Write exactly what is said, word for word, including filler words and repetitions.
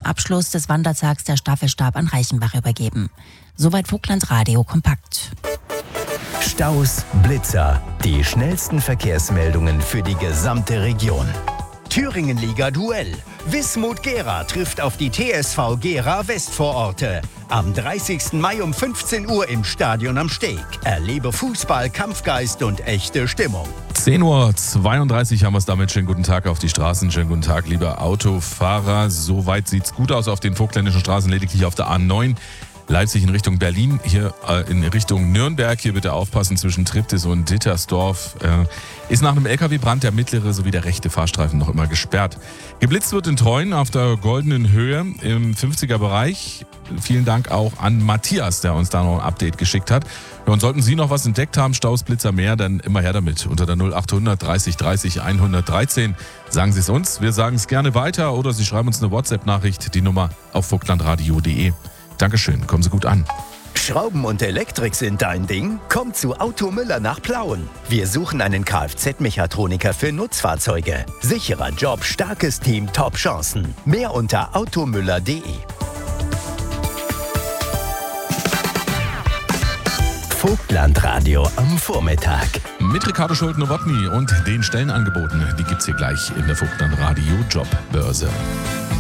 Abschluss des Wandertags der Staffelstab an Reichenbach übergeben. Soweit Vogtland Radio kompakt. Staus, Blitzer, die schnellsten Verkehrsmeldungen für die gesamte Region. Thüringen-Liga-Duell. Wismut Gera trifft auf die T S V Gera Westvororte. Am dreißigsten Mai um fünfzehn Uhr im Stadion am Steg. Erlebe Fußball, Kampfgeist und echte Stimmung. zehn Uhr zweiunddreißig haben wir es damit. Schönen guten Tag auf die Straßen. Schönen guten Tag, liebe Autofahrer. Soweit sieht's gut aus auf den vogtländischen Straßen, lediglich auf der A neun. Leipzig in Richtung Berlin, hier äh, in Richtung Nürnberg. Hier bitte aufpassen, zwischen Triptis und Dittersdorf äh, ist nach einem L K W-Brand der mittlere sowie der rechte Fahrstreifen noch immer gesperrt. Geblitzt wird in Treuen auf der Goldenen Höhe im fünfziger-Bereich. Vielen Dank auch an Matthias, der uns da noch ein Update geschickt hat. Ja, und sollten Sie noch was entdeckt haben, Staus, Blitzer, mehr, dann immer her damit. Unter der null achthundert dreißig dreißig hundertdreizehn. Sagen Sie es uns, wir sagen es gerne weiter oder Sie schreiben uns eine WhatsApp-Nachricht, die Nummer auf vogtlandradio punkt de. Dankeschön, kommen Sie gut an. Schrauben und Elektrik sind dein Ding? Komm zu Auto Müller nach Plauen. Wir suchen einen Kfz-Mechatroniker für Nutzfahrzeuge. Sicherer Job, starkes Team, Top-Chancen. Mehr unter automüller punkt de. Vogtlandradio am Vormittag. Mit Ricardo Schulte-Nowotny und den Stellenangeboten, die gibt's hier gleich in der Vogtlandradio Jobbörse.